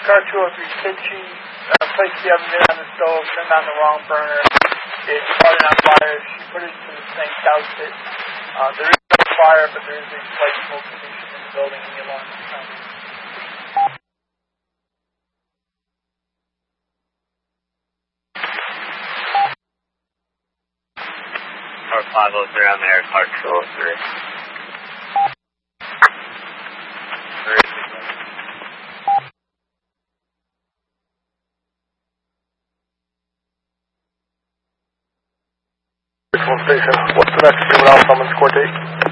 car 203 kitchen. Place the oven on the stove, turned on the wrong burner. It caught it on fire. She put it into the sink, doused it. There is no fire, but there is a slight smoke pollution in the building, and the alarm is sounding. Car 503 on there, car 203. Station. What's the next 2 Alpha Summons Court date?